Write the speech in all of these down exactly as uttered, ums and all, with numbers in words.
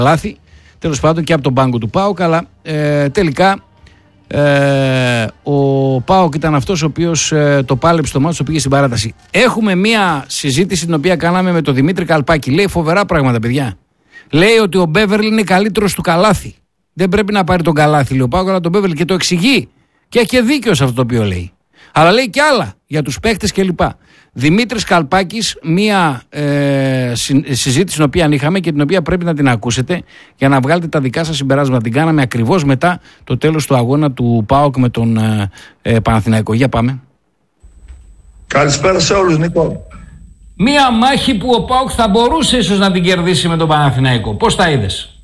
λάθη, τέλος πάντων και από τον πάγκο του ΠΑΟΚ, αλλά ε, τελικά ε, ο ΠΑΟΚ ήταν αυτός ο οποίος ε, το πάλεψε το μάτι, το πήγε στην παράταση. Έχουμε μία συζήτηση την οποία κάναμε με τον Δημήτρη Καλπάκη. Λέει φοβερά πράγματα, παιδιά. Λέει ότι ο Μπέβερλι είναι καλύτερος του Καλάθι. Δεν πρέπει να πάρει τον Καλάθι, λέει ο ΠΑΟΚ, αλλά τον Μπέβερλι, και το εξηγεί. Και έχει και δίκιο σε αυτό το οποίο λέει. Αλλά λέει και άλλα για τους παίχτες κλπ. Δημήτρης Καλπάκης, μία ε, συζήτηση την οποία είχαμε και την οποία πρέπει να την ακούσετε για να βγάλετε τα δικά σας συμπεράσματα. Την κάναμε ακριβώς μετά το τέλος του αγώνα του ΠΑΟΚ με τον ε, ε, Παναθηναϊκό. Για πάμε. Καλησπέρα σε όλους, Νίκο. Μία μάχη που ο ΠΑΟΚ θα μπορούσε ίσως να την κερδίσει με τον Παναθηναϊκό. Πώς τα είδες?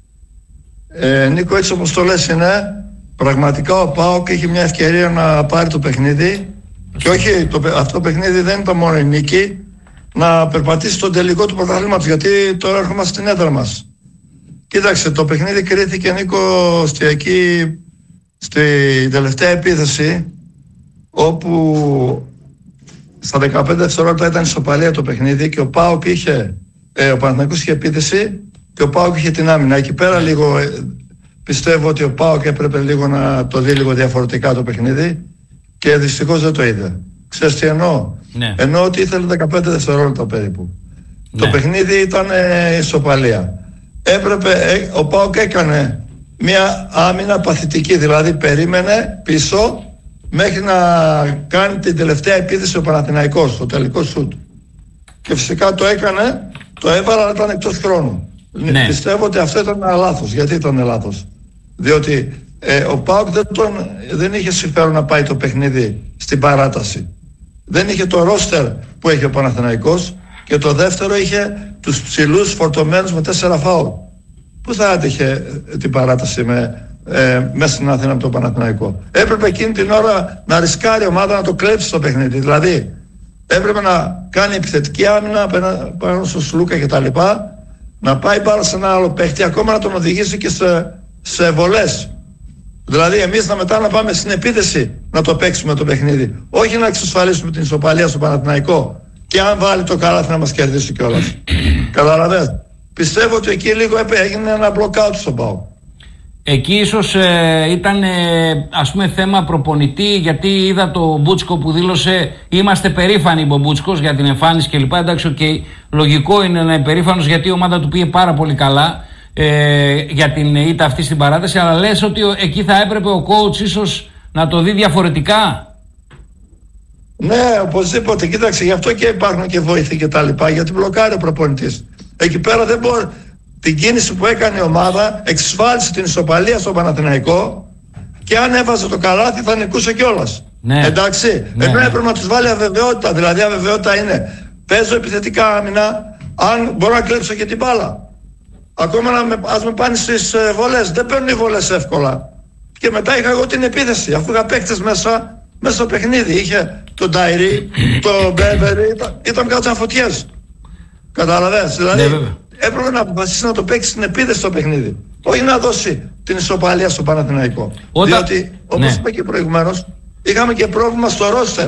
Ε, Νίκο, έτσι όπως το λες είναι, πραγματικά ο ΠΑΟΚ είχε μια ευκαιρία να πάρει το παιχνίδι. Και όχι, το, αυτό το παιχνίδι δεν ήταν μόνο η νίκη, να περπατήσει στον τελικό του πρωταθλήματος, γιατί τώρα έρχομαστε στην έδρα μας. Κοίταξε, το παιχνίδι κρίθηκε, Νίκο, στη, εκεί, στη τελευταία επίθεση, όπου στα δεκαπέντε δευτερόλεπτα ήταν ισοπαλία το παιχνίδι και ο ΠΑΟΚ είχε, ε, ο Παναθηναϊκός είχε επίθεση και ο ΠΑΟΚ είχε την άμυνα. Εκεί πέρα λίγο ε, πιστεύω ότι ο ΠΑΟΚ έπρεπε λίγο να το δει λίγο διαφορετικά το παιχνίδι. Και δυστυχώς δεν το είδε. Ξέρεις τι εννοώ? Ναι. Εννοώ ότι ήθελε δεκαπέντε δευτερόλεπτα περίπου. Ναι. Το παιχνίδι ήταν ε, ισοπαλία. Έπρεπε, ε, ο ΠΑΟΚ έκανε μια άμυνα παθητική, δηλαδή περίμενε πίσω μέχρι να κάνει την τελευταία επίθεση ο Παναθηναϊκός, το τελικό σουτ. Και φυσικά το έκανε, το έβαλε, αλλά ήταν εκτός χρόνου. Ναι. Πιστεύω ότι αυτό ήταν ένα λάθος. Γιατί ήταν λάθος? Διότι Ε, ο ΠΑΟΚ δεν, τον, δεν είχε συμφέρον να πάει το παιχνίδι στην παράταση. Δεν είχε το ρόστερ που έχει ο Παναθηναϊκός και το δεύτερο είχε τους ψηλούς φορτωμένους με τέσσερα φάουλ. Πού θα έτυχε την παράταση με, ε, μέσα στην Αθήνα με τον Παναθηναϊκό? Έπρεπε εκείνη την ώρα να ρισκάρει η ομάδα να το κλέψει στο παιχνίδι. Δηλαδή έπρεπε να κάνει επιθετική άμυνα πάνω στο Σλούκα και τα λοιπά, να πάει πάρα σε ένα άλλο παίχτη, ακόμα να τον οδηγήσει και σε, σε βολές. Δηλαδή εμείς να μετά να πάμε στην επίθεση να το παίξουμε το παιχνίδι. Όχι να εξασφαλίσουμε την ισοπαλία στο Παναθηναϊκό και αν βάλει το καλάθι να μας κερδίσει κιόλας. Καταλαβαίνεις? Πιστεύω ότι εκεί λίγο έγινε ένα blockout στον ΠΑΟΚ. Εκεί ίσως ε, ήταν ε, ας πούμε θέμα προπονητή, γιατί είδα το Μπούτσκο που δήλωσε είμαστε περήφανοι, είπε ο Μπούτσκος, για την εμφάνιση κλπ. Εντάξει, okay, λογικό είναι να είναι περήφανος γιατί η ομάδα του πήγε πάρα πολύ καλά. Ε, για την ήττα αυτή στην παράταση, αλλά λες ότι εκεί θα έπρεπε ο coach ίσως να το δει διαφορετικά? Ναι, οπωσδήποτε. Κοίταξε, γι' αυτό και υπάρχουν και βοήθη και τα λοιπά, γιατί μπλοκάρει ο προπονητής. Εκεί πέρα δεν μπορεί. Την κίνηση που έκανε η ομάδα εξασφάλισε την ισοπαλία στο Παναθηναϊκό και αν έβαζε το καλάθι θα νικούσε κιόλας. Ναι. Εντάξει. Ναι. Ενώ έπρεπε να τους βάλει αβεβαιότητα. Δηλαδή αβεβαιότητα είναι παίζω επιθετικά άμυνα, αν μπορώ να κλέψω και την μπάλα. Ακόμα να με, ας με πάνε στις ε, βολές. Δεν παίρνουν οι βολές εύκολα. Και μετά είχα εγώ την επίθεση. Αφού είχα παίκτες μέσα, μέσα στο παιχνίδι. Είχε τον Νταϊρή, τον Μπέβερι, ήταν, ήταν κάτω από φωτιές. Καταλαβαίνεις? Δηλαδή ναι, έπρεπε να αποφασίσει να το παίξει στην επίθεση στο παιχνίδι. Όχι να δώσει την ισοπαλία στο Παναθηναϊκό. Όταν... Διότι, όπως ναι. είπα και προηγουμένως, είχαμε και πρόβλημα στο ρόστερ.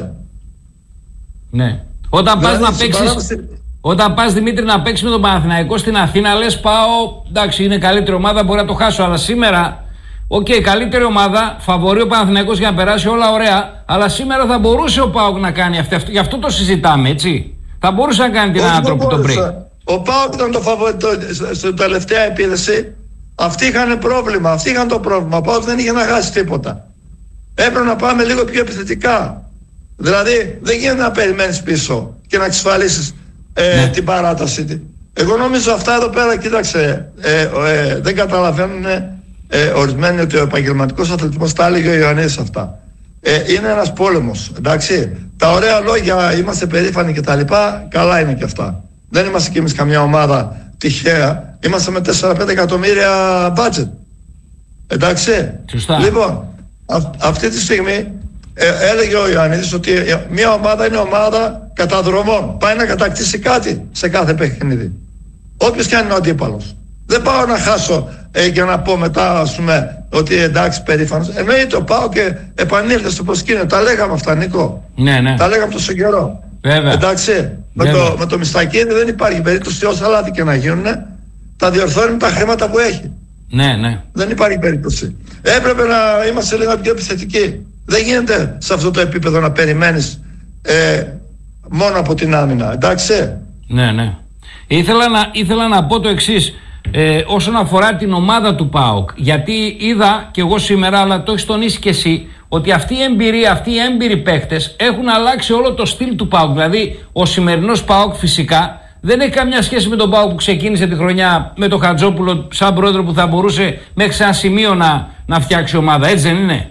Ναι. Όταν δηλαδή, πας να παίξεις... Παράδοση... Όταν πας, Δημήτρη, να παίξεις με τον Παναθηναϊκό στην Αθήνα, λες πάω, εντάξει, είναι καλύτερη ομάδα, μπορεί να το χάσω. Αλλά σήμερα, οκ, okay, καλύτερη ομάδα, φαβορεί ο Παναθηναϊκός για να περάσει, όλα ωραία. Αλλά σήμερα θα μπορούσε ο ΠΑΟΚ να κάνει αυτό, γι' αυτό το συζητάμε, έτσι. Θα μπορούσε να κάνει την ανατροπή τον πριν. Ο ΠΑΟΚ ήταν το φαβορεί στην τελευταία επίθεση. Αυτοί είχαν πρόβλημα, αυτοί είχαν το πρόβλημα. Ο ΠΑΟΚ δεν είχε να χάσει τίποτα. Έπρεπε να πάμε λίγο πιο επιθετικά. Δηλαδή, δεν γίνεται να περιμένεις πίσω και να εξασφαλίσεις. Ε, ναι. την παράταση. Εγώ νομίζω αυτά εδώ πέρα, κοίταξε, ε, ε, δεν καταλαβαίνουν ε, ορισμένοι ότι ο επαγγελματικός αθλητισμός, τα έλεγε ο Ιωαννίδης αυτά. Ε, είναι ένας πόλεμος, εντάξει. Τα ωραία λόγια, είμαστε περήφανοι και τα λοιπά, καλά είναι και αυτά. Δεν είμαστε κι εμείς καμιά ομάδα τυχαία. Είμαστε με τέσσερα πέντε εκατομμύρια budget. Εντάξει. Σωστά. Λοιπόν, α, αυτή τη στιγμή Ε, έλεγε ο Ιωαννίδης ότι μια ομάδα είναι ομάδα καταδρομών. Πάει να κατακτήσει κάτι σε κάθε παιχνίδι. Όποιος και αν είναι ο αντίπαλος. Δεν πάω να χάσω ε, και να πω μετά, ας πούμε, ότι εντάξει περήφανος. Εννοείται, πάω και επανήλθε στο προσκήνιο. Τα λέγαμε αυτά, Νίκο. Ναι, ναι. Τα λέγαμε τόσο καιρό. Βέβαια. Εντάξει. Με το, με το Μιστακίδη δεν υπάρχει περίπτωση, όσα λάθη και να γίνουν. τα διορθώνει με τα χρήματα που έχει. Ναι, ναι. Δεν υπάρχει περίπτωση. Έπρεπε να είμαστε λίγο πιο επιθετικοί. Δεν γίνεται σε αυτό το επίπεδο να περιμένεις ε, μόνο από την άμυνα. Εντάξει. Ναι, ναι. Ήθελα να, ήθελα να πω το εξής. Ε, όσον αφορά την ομάδα του ΠΑΟΚ, γιατί είδα και εγώ σήμερα, αλλά το έχεις τονίσει και εσύ, ότι αυτή η εμπειρία, αυτοί οι έμπειροι παίκτες έχουν αλλάξει όλο το στυλ του ΠΑΟΚ. Δηλαδή ο σημερινός ΠΑΟΚ φυσικά δεν έχει καμιά σχέση με τον ΠΑΟΚ που ξεκίνησε τη χρονιά με τον Χατζόπουλο σαν πρόεδρο, που θα μπορούσε μέχρι σε ένα σημείο να, να φτιάξει ομάδα. Έτσι δεν είναι?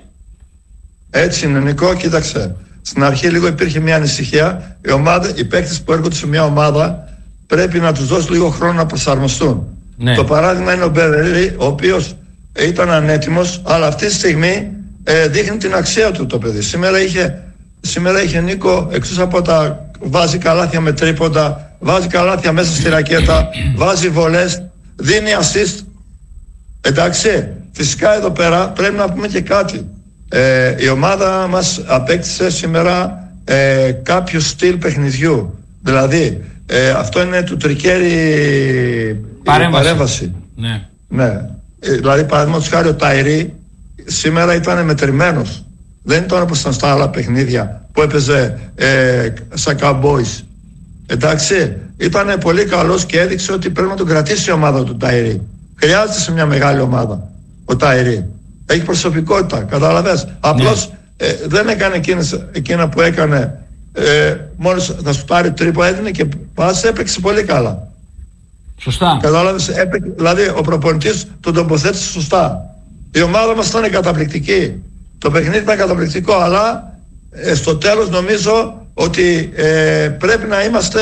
Έτσι είναι, Νικό. Κοίταξε, στην αρχή λίγο υπήρχε μια ανησυχία. Οι, ομάδα, οι παίκτες που έρχονται σε μια ομάδα πρέπει να τους δώσει λίγο χρόνο να προσαρμοστούν. Ναι. Το παράδειγμα είναι ο Μπέβερλι, ο οποίος ήταν ανέτοιμος, αλλά αυτή τη στιγμή ε, δείχνει την αξία του το παιδί. Σήμερα είχε, σήμερα είχε Νίκο, εξούς από τα βάζει καλάθια με τρίποντα, βάζει καλάθια μέσα στη ρακέτα, βάζει βολές, δίνει assist. Εντάξει, φυσικά εδώ πέρα πρέπει να πούμε και κάτι. Ε, η ομάδα μας απέκτησε σήμερα ε, κάποιο στυλ παιχνιδιού. Δηλαδή, ε, αυτό είναι του Τρικέρι παρέμβαση. παρέμβαση. Ναι. Ναι. Ε, δηλαδή, παραδείγματος χάρη, ο Ταϊρή σήμερα ήταν μετρημένος. Δεν ήταν όπως ήταν στα άλλα παιχνίδια που έπαιζε ε, σαν Cowboys. Εντάξει, ήταν πολύ καλός και έδειξε ότι πρέπει να τον κρατήσει η ομάδα του Ταϊρή. Χρειάζεται σε μια μεγάλη ομάδα ο Ταϊρή. Έχει προσωπικότητα, καταλαβες. Απλώς ναι. ε, δεν έκανε εκείνες, εκείνα που έκανε. Ε, μόλις θα σου πάρει τρίπο έδινε και πας, έπαιξε πολύ καλά. Σωστά. Κατάλαβες, έπαιξε, δηλαδή ο προπονητής τον τοποθέτησε σωστά. Η ομάδα μας ήταν καταπληκτική. Το παιχνίδι ήταν καταπληκτικό, αλλά ε, στο τέλος νομίζω ότι ε, πρέπει να είμαστε,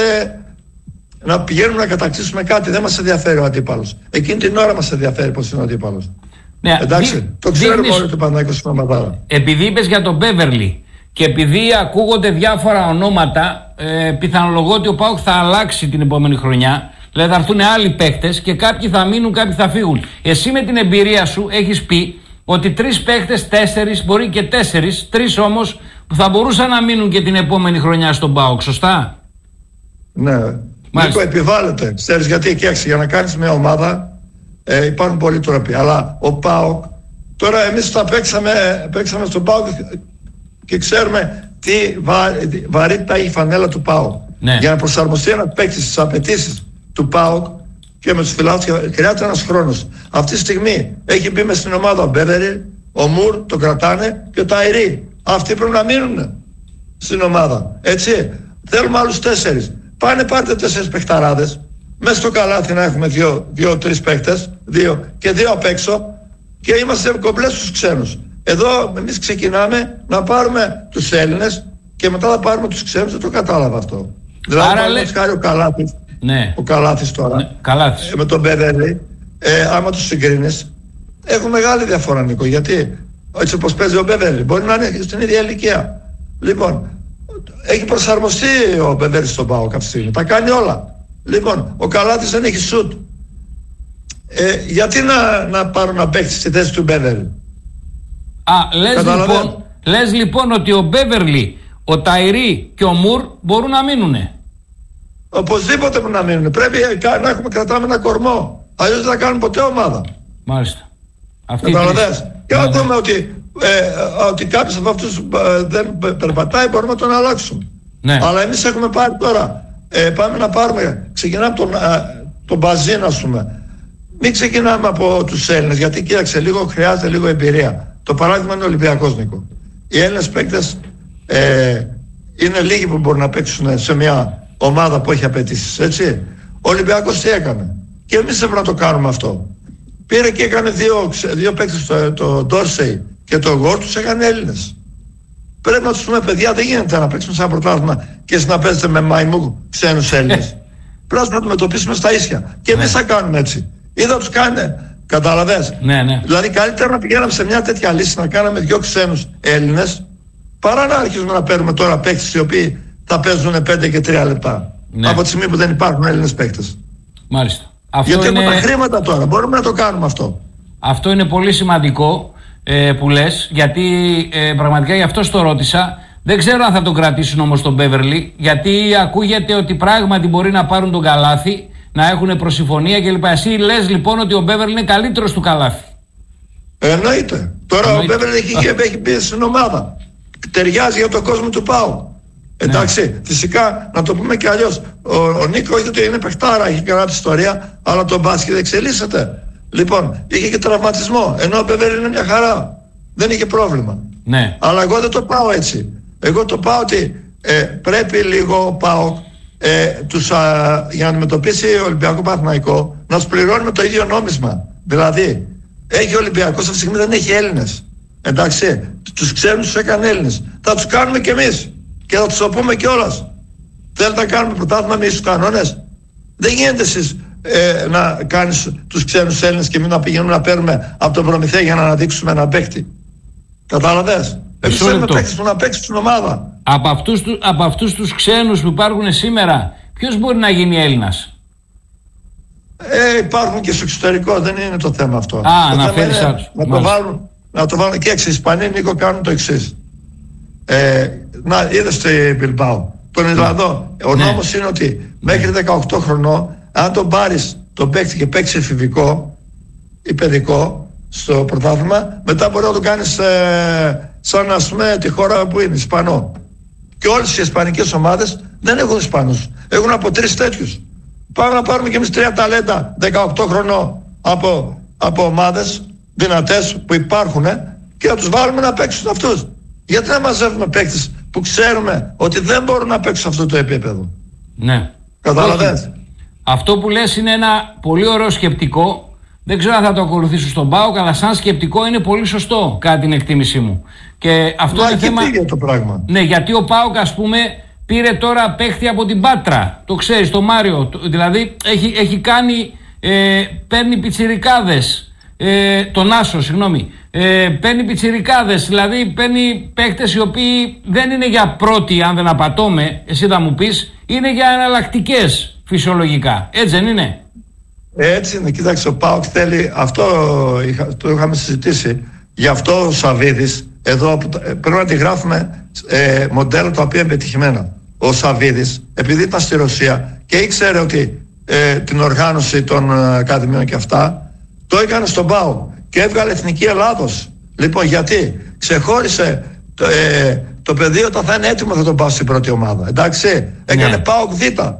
να πηγαίνουμε να κατακτήσουμε κάτι. Δεν μας ενδιαφέρει ο αντίπαλος. Εκείνη την ώρα μας ενδιαφέρει πώς είναι ο αντίπαλος. Ναι, εντάξει, δι, το ξέρουμε δείχνεις, όλοι του Παναθηναϊκού στην ομάδα. Επειδή είπες για τον Μπέβερλι και επειδή ακούγονται διάφορα ονόματα, ε, πιθανολογώ ότι ο ΠΑΟΚ θα αλλάξει την επόμενη χρονιά. Δηλαδή θα έρθουν άλλοι παίκτες και κάποιοι θα μείνουν, κάποιοι θα φύγουν. Εσύ με την εμπειρία σου έχεις πει ότι τρεις παίκτες, τέσσερις, μπορεί και τέσσερις, τρεις όμως που θα μπορούσαν να μείνουν και την επόμενη χρονιά στον ΠΑΟΚ, σωστά? Ναι. Νίκο, επιβάλλεται. Ξέρεις γιατί? Και για να κάνεις μια ομάδα ε, υπάρχουν πολλοί τρόποι. Αλλά ο ΠΑΟΚ, τώρα εμείς τα παίξαμε, παίξαμε στον ΠΑΟΚ και ξέρουμε τι βα, βαρύτητα έχει η φανέλα του ΠΑΟΚ. Ναι. Για να προσαρμοστεί ένα παίκτη στις απαιτήσεις του ΠΑΟΚ και με τους φιλάθλους χρειάζεται ένας χρόνος. Αυτή τη στιγμή έχει μπει μες στην ομάδα ο Μπέβερι, ο Μουρ, το κρατάνε, και ο Ταϊρή. Αυτοί πρέπει να μείνουν στην ομάδα. Έτσι. Θέλουμε άλλους τέσσερις. Πάνε πάρτε τέσσερις παιχταράδες. Μέσα στο καλάθι να έχουμε δύο, δύο-τρεις παίκτες, δύο και δύο απ' έξω, και είμαστε κομπλέ στους ξένους. Εδώ εμείς ξεκινάμε να πάρουμε τους Έλληνες και μετά θα πάρουμε τους ξένους. Δεν το κατάλαβα αυτό. Δηλαδή, άρα, λέ... χάρη ο Καλάθης, ναι. ο Καλάθης τώρα, ναι, Καλάθης. Ε, με τον Μπέβερλι, ε, άμα τους συγκρίνεις, έχουν μεγάλη διαφορά, Νίκο. Γιατί έτσι όπως παίζει ο Μπέβερλι, μπορεί να είναι στην ίδια ηλικία. Λοιπόν, έχει προσαρμοστεί ο Μπέβερλι στον ΠΑΟΚ αυτή τη στιγμή. Τα κάνει όλα. Λοιπόν, ο Καλάθης δεν έχει σουτ. Ε, γιατί να, να πάρουν να παίξει στη θέση του Μπέβερλι? Α, λες λοιπόν, λες λοιπόν ότι ο Μπέβερλι, ο Ταϊρή και ο Μουρ μπορούν να μείνουνε? Οπωσδήποτε μπορούν να μείνουν. Πρέπει να έχουμε, κρατάμε ένα κορμό. Αλλιώς δεν θα κάνουν ποτέ ομάδα. Μάλιστα. Καταλαβαίνεις. Και να δούμε ότι, ε, ότι κάποιος από αυτούς ε, δεν περπατάει, μπορούμε να τον αλλάξουμε. Ναι. Αλλά εμείς έχουμε πάρει τώρα. Ε, πάμε να πάρουμε. Ξεκινάμε από τον, τον Μπαζίν, ας πούμε. Μην ξεκινάμε από τους Έλληνες, γιατί κοίταξε, λίγο χρειάζεται λίγο εμπειρία. Το παράδειγμα είναι ο Ολυμπιακός, Νίκο. Οι Έλληνες παίκτες ε, είναι λίγοι που μπορούν να παίξουν σε μια ομάδα που έχει απαιτήσεις, έτσι. Ο Ολυμπιακός τι έκανε? Και εμείς πρέπει να το κάνουμε αυτό. Πήρε και έκανε δύο, δύο παίκτες, το, το Ντόρσεϊ και το Γόρ, τους έκανε Έλληνες. Πρέπει να τους πούμε, παιδιά, δεν γίνεται να παίξουμε σε ένα πρωτάθλημα και εσείς να παίζετε με μαϊμού ξένους Έλληνες. Πρέπει να αντιμετωπίσουμε στα ίσια. Και εμείς θα κάνουμε έτσι. Ή θα τους κάνετε. Καταλαβες. Ναι, ναι. Δηλαδή καλύτερα να πηγαίναμε σε μια τέτοια λύση, να κάναμε δύο ξένους Έλληνες, παρά να αρχίσουμε να παίρνουμε τώρα παίκτες οι οποίοι θα παίζουν πέντε και τρία λεπτά. Ναι. Από τη στιγμή που δεν υπάρχουν Έλληνες παίκτες. Μάλιστα. Αυτό γιατί είναι... έχουμε τα χρήματα τώρα. Μπορούμε να το κάνουμε αυτό. Αυτό είναι πολύ σημαντικό ε, που λες, γιατί ε, πραγματικά γι' αυτό το ρώτησα. Δεν ξέρω αν θα τον κρατήσουν όμως τον Μπέβερλι, γιατί ακούγεται ότι πράγματι μπορεί να πάρουν τον Καλάθη, να έχουν προσυμφωνία κλπ. Εσύ λες λοιπόν ότι ο Μπέβερλι είναι καλύτερος του καλάθι. Εννοείται. Τώρα Εννοείται. ο Μπέβερλι έχει, έχει μπει στην ομάδα. Ταιριάζει για τον κόσμο του ΠΑΟΚ. Εντάξει, ναι. Φυσικά να το πούμε και αλλιώς. Ο, ο Νίκο είδε ότι είναι παιχτάρα, έχει γράψει ιστορία, αλλά το μπάσκετ εξελίσσεται. Λοιπόν, είχε και τραυματισμό. Ενώ ο Μπέβερλι είναι μια χαρά. Δεν είχε πρόβλημα. Ναι. Αλλά εγώ δεν το πάω έτσι. Εγώ το πάω ότι ε, πρέπει λίγο ο ΠΑΟΚ ε, τους, α, για να αντιμετωπίσει ο Ολυμπιακό Παναθηναϊκό να τους πληρώνει με το ίδιο νόμισμα. Δηλαδή, έχει ο Ολυμπιακός αυτή τη στιγμή δεν έχει Έλληνες. Εντάξει, τους ξένους τους έκανε Έλληνες. Θα τους κάνουμε κι εμείς. Και θα τους το πούμε κιόλας. Θέλετε να κάνουμε πρωτάθλημα με ίσους κανόνες? Δεν γίνεται εσείς ε, να κάνεις τους ξένους Έλληνες και μην να πηγαίνουμε να παίρνουμε από τον προμηθέα για να αναδείξουμε έναν παίκτη. Κατάλαβες? Εμείς θέλουμε παίκτες που να παίξουν στην ομάδα. Από αυτούς, από αυτούς τους ξένους που υπάρχουν σήμερα, ποιος μπορεί να γίνει Έλληνας? Ε, υπάρχουν και στο εξωτερικό, δεν είναι το θέμα αυτό. Α, το να θέμα φέρεις είναι άλλους. Να το, βάλουν, να το βάλουν και έξι. Οι Ισπανοί, Νίκο, κάνουν το εξής. Ε, να, είδες το Μπιλμπάο. Τον Ιρλανδό. Ο ναι. νόμος είναι ότι μέχρι δεκαοκτώ χρονών, αν τον πάρεις τον παίκτη και παίξει εφηβικό ή παιδικό στο πρωτάθλημα, μετά μπορεί να το κάνεις ε, σαν ας πούμε τη χώρα που είναι, Ισπανό. Και όλες οι ισπανικές ομάδες δεν έχουν Ισπανούς. Έχουν από τρεις τέτοιους. Πάμε να πάρουμε και εμείς τρία ταλέντα δεκαοκτώ χρονών από, από ομάδες δυνατές που υπάρχουν και να τους βάλουμε να παίξουν αυτούς. Γιατί να μαζεύουμε παίκτες που ξέρουμε ότι δεν μπορούν να παίξουν σε αυτό το επίπεδο? Ναι. Καταλαβαίνεις? Αυτό που λες είναι ένα πολύ ωραίο σκεπτικό. Δεν ξέρω αν θα το ακολουθήσω στον ΠΑΟΚ, αλλά σαν σκεπτικό είναι πολύ σωστό κατά την εκτίμησή μου. Και αυτό Μα είναι και θέμα. Πήγε το πράγμα. Ναι, γιατί ο ΠΑΟΚ, ας πούμε, πήρε τώρα παίχτη από την Πάτρα. Το ξέρεις, το Μάριο. Δηλαδή έχει, έχει κάνει. Ε, παίρνει πιτσιρικάδες. Ε, τον Άσο, συγγνώμη. Ε, παίρνει πιτσιρικάδες. Δηλαδή παίρνει παίχτες οι οποίοι δεν είναι για πρώτη, αν δεν απατώμε, εσύ θα μου πεις, είναι για εναλλακτικές φυσιολογικά. Έτσι δεν είναι? Έτσι είναι, κοίταξε, ο ΠΑΟΚ θέλει, αυτό είχα, το είχαμε συζητήσει, γι' αυτό ο Σαββίδης, εδώ πρέπει να τη γράφουμε ε, μοντέλα τα οποία είναι πετυχημένα. Ο Σαββίδης, επειδή ήταν στη Ρωσία και ήξερε ότι ε, την οργάνωση των ε, ακαδημιών και αυτά, το έκανε στον ΠΑΟΚ και έβγαλε Εθνική Ελλάδος. Λοιπόν, γιατί ξεχώρισε το, ε, το παιδί όταν θα είναι έτοιμο θα τον πάω στην πρώτη ομάδα. Εντάξει, έκανε ναι. ΠΑΟΚ Β.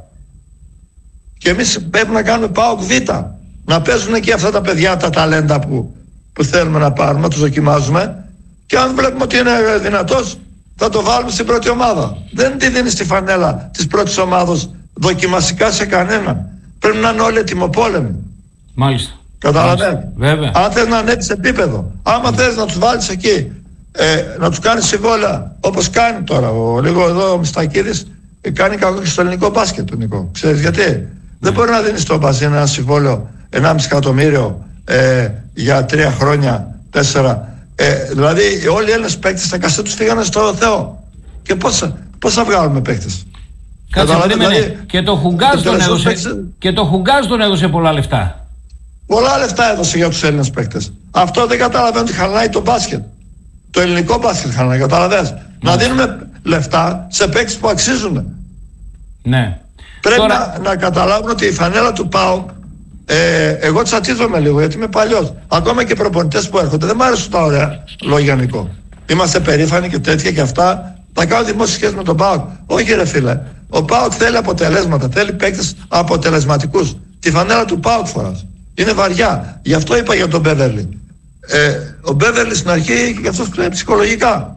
Και εμείς πρέπει να κάνουμε ΠΑΟΚ Β. Να παίζουν και αυτά τα παιδιά τα ταλέντα που, που θέλουμε να πάρουμε, να τους δοκιμάζουμε. Και αν βλέπουμε ότι είναι δυνατός, θα το βάλουμε στην πρώτη ομάδα. Δεν τη δίνει στη φανέλα της πρώτης ομάδος δοκιμαστικά σε κανένα. Πρέπει να είναι όλοι ετοιμοπόλεμοι. Μάλιστα. Καταλαβαίνετε. Αν θες να ανέβεις επίπεδο, άμα θες να τους βάλεις εκεί, ε, να τους κάνεις συμβόλαια, όπως κάνει τώρα ο, λίγο εδώ ο Μιστακίδης, ε, κάνει κακό και στο ελληνικό μπάσκετ του Νικό. Ξέρεις γιατί? Mm. Δεν μπορεί να δίνεις στο Μπαζίνα ένα συμβόλαιο ενάμιση εκατομμύριο ε, για τρία χρόνια, τέσσερα. Ε, δηλαδή όλοι οι Έλληνες παίκτες τα καστέ τους φύγανε στο Θεό. Και πώς, πώς θα βγάλουμε παίκτες? Κάτσε, δηλαδή, και το Χουγκάζ τον έδωσε παίκτες... και το Χουγκάζ τον έδωσε πολλά λεφτά. Πολλά λεφτά έδωσε για τους Έλληνες παίκτες. Αυτό δεν καταλαβαίνω ότι χαλάει το μπάσκετ. Το ελληνικό μπάσκετ χαλάει, καταλαβαίνεις. Mm. Να δίνουμε λεφτά σε παίκτες που αξίζουν. Ναι. Πρέπει Τώρα... να, να καταλάβουν ότι η φανέλα του ΠΑΟΚ, ε, εγώ τσατίζομαι λίγο γιατί είμαι παλιός. Ακόμα και προπονητές που έρχονται, δεν μου αρέσουν τα ωραία λόγια, Νικό. Είμαστε περήφανοι και τέτοια και αυτά. Θα κάνω δημόσιες σχέσεις με τον ΠΑΟΚ. Όχι ρε φίλε. Ο ΠΑΟΚ θέλει αποτελέσματα. Θέλει παίκτες αποτελεσματικούς. Τη φανέλα του ΠΑΟΚ φοράς. Είναι βαριά. Γι' αυτό είπα για τον Μπέβερλι. Ε, ο Μπέβερλι στην αρχή και αυτός κλαίει ψυχολογικά.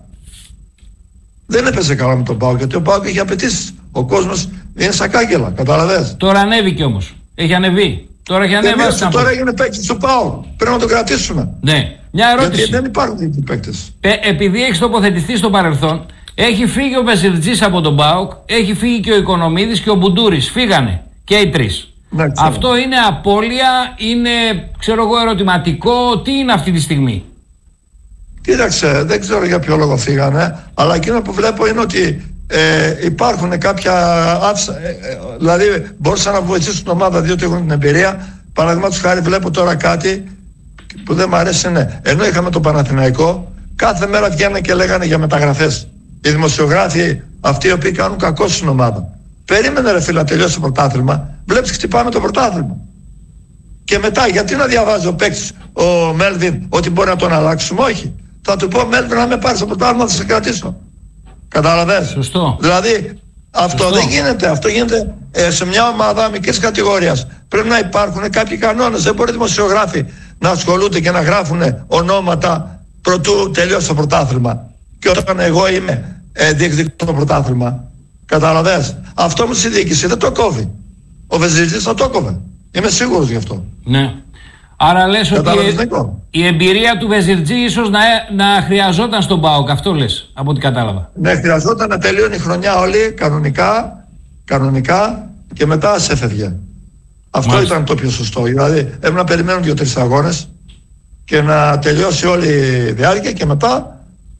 Δεν έπαιζε καλά με τον ΠΑΟΚ γιατί ο ΠΑΟΚ είχε απαιτήσεις. Ο κόσμος είναι σαν κάγκελα. Καταλαβες. Τώρα ανέβηκε όμως. Έχει ανεβεί. Τώρα έχει ανέβει. Τώρα, τώρα έγινε παίκτης του ΠΑΟΚ. Πρέπει να τον κρατήσουμε. Ναι. Μια ερώτηση. Γιατί δεν υπάρχουν τέτοιοι παίκτες. Ε, επειδή έχει τοποθετηθεί στο παρελθόν, έχει φύγει ο Βεζιρτζής από τον ΠΑΟΚ, έχει φύγει και ο Οικονομίδης και ο Μπουντούρης. Φύγανε και οι τρεις. Ναι, αυτό είναι απώλεια, είναι ξέρω εγώ ερωτηματικό, τι είναι αυτή τη στιγμή? Κοίταξε, δεν ξέρω για ποιο λόγο φύγανε, αλλά εκείνο που βλέπω είναι ότι ε, υπάρχουν κάποια άφησα, ε, ε, δηλαδή μπορούσαν να βοηθήσουν την ομάδα διότι έχουν την εμπειρία. Παραδείγματος χάρη βλέπω τώρα κάτι που δεν μου αρέσει, είναι ενώ είχαμε τον Παναθηναϊκό, κάθε μέρα βγαίνανε και λέγανε για μεταγραφές. Οι δημοσιογράφοι αυτοί οι οποίοι κάνουν κακό στην ομάδα. Περίμενε ρε φίλε να τελειώσει το πρωτάθλημα, βλέπεις χτυπάμε το πρωτάθλημα. Και μετά, γιατί να διαβάζει ο παίκτης, ο Μέλβιν, ότι μπορεί να τον αλλάξουμε? Όχι. Θα του πω, Μέλβιν, να με πάρεις το πρωτάθλημα, θα σε κρατήσω. Κατάλαβες? Σωστό. Δηλαδή, αυτό Σωστό. δεν γίνεται. Αυτό γίνεται ε, σε μια ομάδα μικρής κατηγορίας. Πρέπει να υπάρχουν κάποιοι κανόνες. Δεν μπορεί οι δημοσιογράφοι να ασχολούνται και να γράφουν ονόματα προτού τελειώσει το πρωτάθλημα. Και όταν εγώ είμαι ε, διεκδικητό το πρωτάθλημα, κατάλαβες? Αυτό μου στη διοίκηση δεν το κόβει. Ο Βεζιρτζής θα το κόβε. Είμαι σίγουρος γι' αυτό. Ναι. Άρα λες ότι η εμπειρία του Βεζιρτζή ίσως να, να χρειαζόταν στον ΠΑΟΚ. Αυτό λες, από ό,τι κατάλαβα. Ναι, χρειαζόταν να τελειώνει η χρονιά όλη κανονικά, κανονικά και μετά σε έφευγε. Αυτό Μάλιστα. ήταν το πιο σωστό. Δηλαδή έπρεπε να περιμένουν δύο-τρεις αγώνες και να τελειώσει όλη η διάρκεια και μετά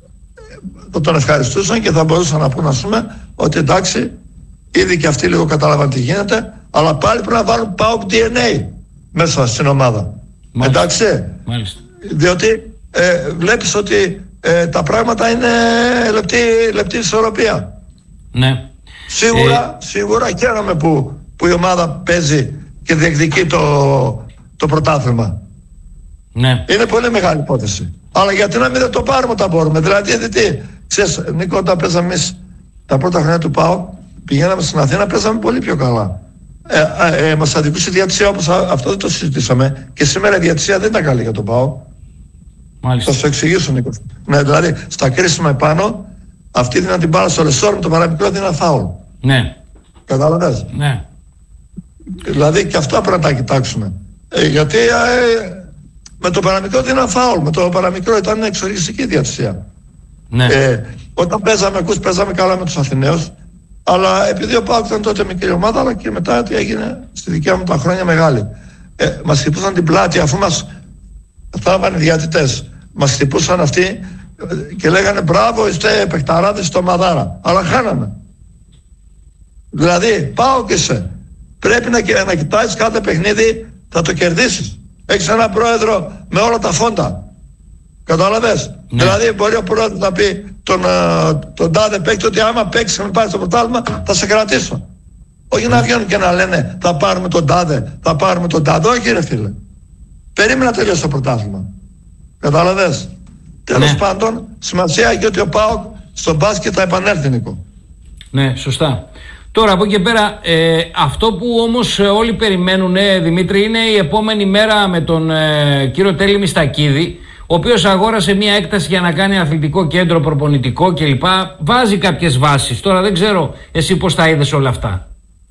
θα τον ευχαριστούσαν και θα μπορούσαν να πούν, ας πούμε, ότι εντάξει, ήδη και αυτοί λίγο κατάλαβαν τι γίνεται, αλλά πάλι πρέπει να βάλουν ΠΑΟΚ ντι εν έι μέσα στην ομάδα. Μάλιστα. Εντάξει. Μάλιστα. Διότι ε, βλέπεις ότι ε, τα πράγματα είναι λεπτή, λεπτή ισορροπία. Ναι. Σίγουρα, ε... σίγουρα χαίρομαι που, που η ομάδα παίζει και διεκδικεί το, το πρωτάθλημα. Ναι. Είναι πολύ μεγάλη υπόθεση. Αλλά γιατί να μην δεν το πάρουμε όταν μπορούμε? Δηλαδή, δηλαδή ξέρεις, Νίκο, όταν παίζαμε εμείς τα πρώτα χρόνια του ΠΑΟΚ, πηγαίναμε στην Αθήνα, παίζαμε πολύ πιο καλά. Ε, ε, ε, μας αδικούσε η διαιτησία, όπως α, αυτό δεν το συζητήσαμε. Και σήμερα η διαιτησία δεν ήταν καλή για τον ΠΑΟΚ. Μάλιστα. Θα σου εξηγήσω, Νίκο. Ναι, δηλαδή στα κρίσιμα επάνω, αυτή δίναν την μπάλα στο Λεσόρ, με το παραμικρό δίναν φάουλ. Ναι. Κατάλαβες? Ναι. Δηλαδή και αυτά πρέπει να τα κοιτάξουμε. Ε, γιατί ε, με το παραμικρό δίναν φάουλ. Με το παραμικρό ήταν εξοργιστική διαιτησία. Ναι. Ε, όταν παίζαμε, ακούς, παίζαμε καλά με τους Αθηναίους. Αλλά επειδή ο ΠΑΟΚ ήταν τότε μικρή ομάδα, αλλά και μετά τι έγινε στη δικιά μου τα χρόνια μεγάλη. Ε, μας χτυπούσαν την πλάτη, αφού μας θάβανε οι διαιτητές. Μας χτυπούσαν αυτοί και λέγανε μπράβο, είστε παιχταράδες στο Μαδάρα. Αλλά χάναμε. Δηλαδή, ΠΑΟΚ είσαι. Πρέπει να, να κοιτάζεις κάθε παιχνίδι, θα το κερδίσεις. Έχεις έναν πρόεδρο με όλα τα φόντα. Κατάλαβες? Ναι. Δηλαδή μπορεί ο πρόεδρος να πει τον, τον τάδε παίκτη ότι άμα παίξεις και με πάρεις το πρωτάθλημα θα σε κρατήσω. Όχι να βγαίνουν και να λένε θα πάρουμε τον τάδε, θα πάρουμε τον τάδε. Όχι ρε φίλε. Περίμενα να τελειώσει το πρωτάθλημα. Κατάλαβες? Τέλος ναι. πάντων, σημασία έχει ότι ο ΠΑΟΚ στο μπάσκετ θα επανέλθει, Νίκο. Ναι, σωστά. Τώρα από εκεί και πέρα, ε, αυτό που όμως όλοι περιμένουν, ε, Δημήτρη, είναι η επόμενη μέρα με τον ε, κύριο Τέλη Μιστακίδη, ο οποίος αγόρασε μια έκταση για να κάνει αθλητικό κέντρο, προπονητικό κλπ. Βάζει κάποιες βάσεις. Τώρα δεν ξέρω εσύ πώς τα είδες όλα αυτά.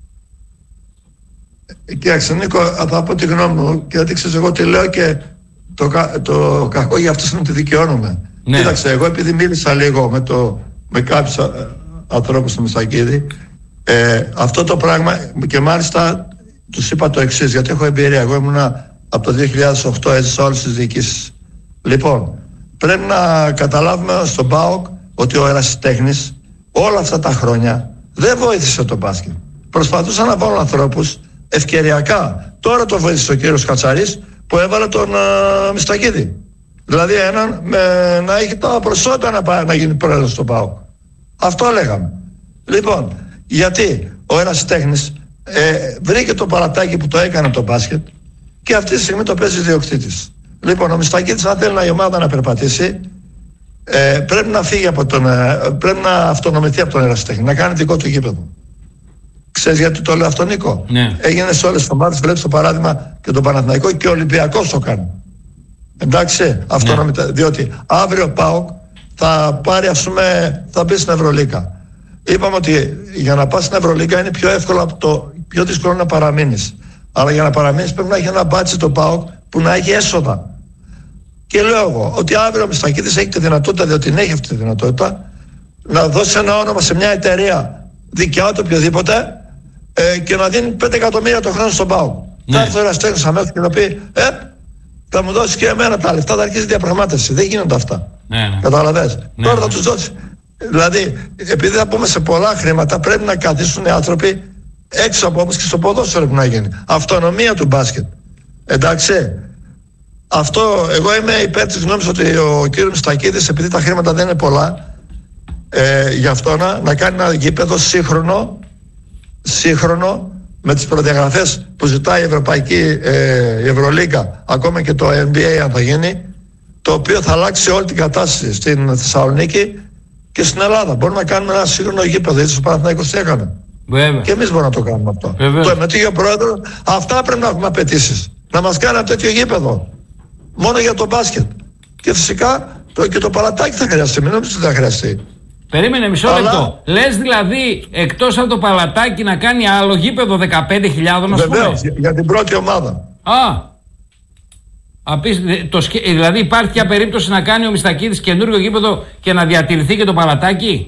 Κοίταξε Νίκο, θα πω τη γνώμη μου και έδειξες εγώ τι λέω και το, το κακό για αυτούς να τη δικαιώνομαι. Ναι. Κοίταξε, εγώ επειδή μίλησα λίγο με, το, με κάποιους ανθρώπους στο Μιστακίδη, ε, αυτό το πράγμα και μάλιστα τους είπα το εξής, γιατί έχω εμπειρία. Εγώ ήμουνα από το δύο χιλιάδες οκτώ, έζησα όλες τις διοικήσεις. Λοιπόν, πρέπει να καταλάβουμε στον ΠΑΟΚ ότι ο ερασιτέχνης όλα αυτά τα χρόνια δεν βοήθησε το μπάσκετ. Προσπαθούσαν να βάλουν ανθρώπους ευκαιριακά. Τώρα το βοήθησε ο κύριος Κατσαρής που έβαλε τον uh, Μιστακίδη. Δηλαδή έναν με, να έχει τα προσόντα να, πάει, να γίνει πρόεδρος στον ΠΑΟΚ. Αυτό λέγαμε. Λοιπόν, γιατί ο ερασιτέχνης ε, βρήκε το παρατάκι που το έκανε το μπάσκετ και αυτή τη στιγμή το παίζει ιδιοκτήτης. Λοιπόν, ο Μιστακίδης αν θέλει η ομάδα να περπατήσει ε, πρέπει να φύγει από τον, ε, πρέπει να αυτονομηθεί από τον ερασιτέχνη, να κάνει δικό του γήπεδο. Ξέρεις γιατί το λέω αυτό, Νίκο? Ναι. Έγινε σε όλες τις ομάδες, βλέπεις το παράδειγμα και τον Παναθηναϊκό και ο Ολυμπιακός το κάνει. Εντάξει, αυτονομηθεί, ναι. Διότι αύριο ΠΑΟΚ θα πάρει, ας πούμε, θα μπει στην Ευρωλίγκα. Είπαμε ότι για να πας στην Ευρωλίγκα είναι πιο εύκολο από το πιο δύσκολο να παραμείνεις. Αλλά για να παραμείνεις πρέπει να έχει ένα μπάτσι το ΠΑΟΚ που να έχει έσοδα. Και λέω εγώ ότι αύριο ο Μιστακίδης έχει τη δυνατότητα, διότι έχει αυτή τη δυνατότητα, να δώσει ένα όνομα σε μια εταιρεία δικιά του οποιοδήποτε ε, και να δίνει πέντε εκατομμύρια το χρόνο στον ΠΑΟΚ. Ναι. Θα έρθει ο ερασιτέχνης αμέσως και να πει ε, θα μου δώσει και εμένα τα λεφτά, θα αρχίσει διαπραγμάτευση. Δεν γίνονται αυτά. Ναι, ναι. Καταλαβαίνεις. Ναι, τώρα θα τους δώσει. Δηλαδή, επειδή θα πούμε σε πολλά χρήματα, πρέπει να καθίσουν οι άνθρωποι έξω από όμως και στο ποδόσφαιρο που να γίνει. Αυτονομία του μπάσκετ. Εντάξει. Αυτό, εγώ είμαι υπέρ της γνώμης ότι ο κύριος Μιστακίδης, επειδή τα χρήματα δεν είναι πολλά, ε, γι' αυτό να, να κάνει ένα γήπεδο σύγχρονο, σύγχρονο, με τις προδιαγραφές που ζητάει η Ευρωπαϊκή ε, η Ευρωλίγκα, ακόμα και το N B A αν θα γίνει, το οποίο θα αλλάξει όλη την κατάσταση στην Θεσσαλονίκη και στην Ελλάδα. Μπορούμε να κάνουμε ένα σύγχρονο γήπεδο, έτσι ο Παναθηναϊκός τι έκανε. Βέβαια. Και εμείς μπορούμε να το κάνουμε αυτό. Βέβαια. Το μετήγε ο Πρόεδρος, αυτά πρέπει να έχουμε απαιτήσεις. Να μας κάνει ένα τέτοιο γήπεδο. Μόνο για το μπάσκετ. Και φυσικά το, και το παλατάκι θα χρειαστεί. Μην νομίζετε ότι θα χρειαστεί. Περίμενε μισό Αλλά... λεπτό. Λες δηλαδή εκτός από το παλατάκι να κάνει άλλο γήπεδο δεκαπέντε χιλιάδες να Βεβαίως, για, για την πρώτη ομάδα. Α. Απείς, το, δηλαδή υπάρχει μια περίπτωση να κάνει ο Μιστακίδης καινούριο γήπεδο και να διατηρηθεί και το παλατάκι.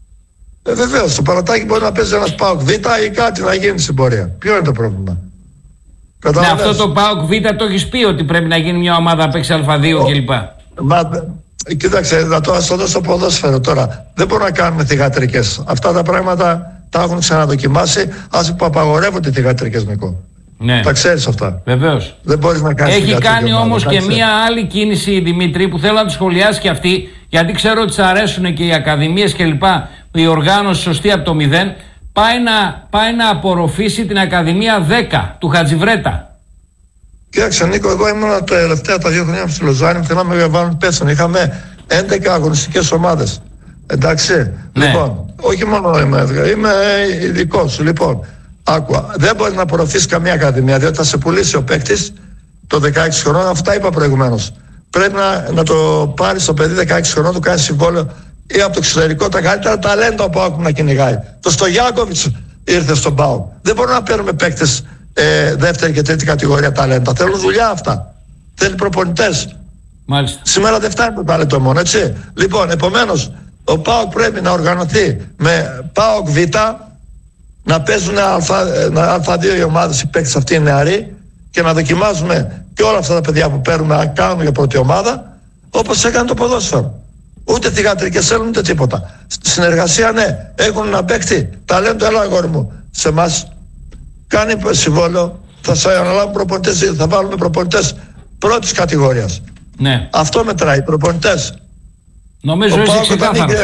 Ε, βεβαίως, το παλατάκι μπορεί να παίζει ένας ΠΑΟΚ Β ή κάτι να γίνει στην πορεία. Ποιο είναι το πρόβλημα? Ναι, αυτό το ΠΑΟΚ Β το έχεις πει ότι πρέπει να γίνει μια ομάδα να παίξει Α2 κλπ. Μα, κοίταξε, να το ας το δώσω στο ποδόσφαιρο τώρα. Δεν μπορούμε να κάνουμε θυγατρικές. Αυτά τα πράγματα τα έχουν ξαναδοκιμάσει. Ας που απαγορεύονται θυγατρικές, Νικό. Ναι. Τα ξέρεις αυτά. Βεβαίως. Δεν μπορείς να κάνεις. Έχει κάνει όμως και μία άλλη κίνηση, Δημήτρη, που θέλω να τη σχολιάσει και αυτή, γιατί ξέρω ότι σας αρέσουν και οι ακαδημίες κλπ. Η οργάνωση σωστή από το μηδέν. Πάει να, πάει να απορροφήσει την Ακαδημία δέκα του Χατζιβρέτα. Κοίταξε, Νίκο, εγώ ήμουν τα τελευταία τα δύο χρόνια στη Λοζάνη, που θέλαμε να βάλουν πέσανε. Είχαμε έντεκα αγωνιστικές ομάδες. Εντάξει. Ναι. Λοιπόν, όχι μόνο είμαι, είμαι ειδικό σου. Λοιπόν, άκουα. Δεν μπορεί να απορροφήσει καμία ακαδημία, διότι θα σε πουλήσει ο παίκτης το δεκαέξι χρονών. Αυτά είπα προηγουμένως. Πρέπει να, να το πάρει το παιδί δεκαέξι χρονών, του κάνει συμβόλαιο ή από το εξωτερικό τα καλύτερα ταλέντα που άκου να κυνηγάει. Το Στογιάκοβιτς ήρθε στον ΠΑΟΚ. Δεν μπορούμε να παίρνουμε παίκτες ε, δεύτερη και τρίτη κατηγορία ταλέντα. Θέλουν δουλειά αυτά. Θέλει προπονητές. Μάλιστα. Σήμερα δεν φτάνει το ταλέντο μόνο, έτσι. Λοιπόν, επομένως, ο ΠΑΟΚ πρέπει να οργανωθεί με ΠΑΟΚ Β, να παίζουν Α2 οι ομάδες, οι παίκτες αυτοί οι νεαροί, και να δοκιμάζουμε και όλα αυτά τα παιδιά που παίρνουμε να κάνουν για πρώτη ομάδα, όπως έκανε το ποδόσφαιρο. Ούτε θυγατρικές θέλουν ούτε τίποτα. Συνεργασία, ναι. Έχουν ένα παίκτη ταλέντο, έλα αγόρι μου σε εμάς. Κάνει συμβόλαιο, θα σε αναλάβουν προπονητές, θα βάλουμε προπονητές πρώτης κατηγορίας. Ναι. Αυτό μετράει, προπονητές. Νομίζω είσαι ξεκάθαρος.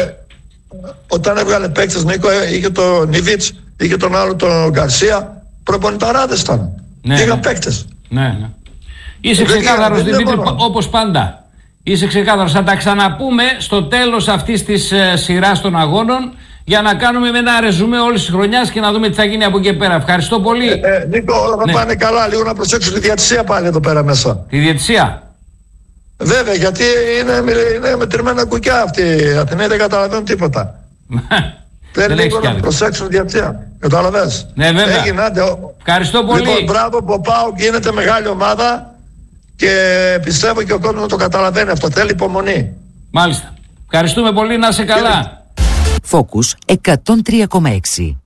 Όταν έβγαλε παίκτες, Νίκο, είχε τον Νιβίτς, είχε τον άλλο τον Γκαρσία, προπονηταράδες ήταν. Ναι, είχαν ναι. παίκτες. Ναι, ναι. Είσαι ξεκάθαρος, Δημήτρη, όπως πάντα. Είσαι ξεκάθαρος. Θα τα ξαναπούμε στο τέλος αυτής της ε, σειράς των αγώνων για να κάνουμε ένα ρεζουμέ όλης της χρονιάς και να δούμε τι θα γίνει από εκεί και πέρα. Ευχαριστώ πολύ. Ε, ε, Νίκο, όλα θα ναι. πάνε καλά. Λίγο να προσέξουν τη διατησία πάλι εδώ πέρα μέσα. Τη διαιτησία. Βέβαια, γιατί είναι, είναι μετρημένα κουκιά αυτοί. Οι Αθηναίοι δεν καταλαβαίνουν τίποτα. Θέλει λίγο να προσέξουν τη διατησία. Καταλαβες. Ναι, βέβαια. Έγινε, άντε. Ευχαριστώ πολύ. Λοιπόν, μπράβο που ο ΠΑΟΚ γίνεται μεγάλη ομάδα. Και πιστεύω και ο κόσμος να το καταλαβαίνει αυτό. Θέλει υπομονή. Μάλιστα. Ευχαριστούμε πολύ. Να είσαι καλά. Focus εκατόν τρία κόμμα έξι.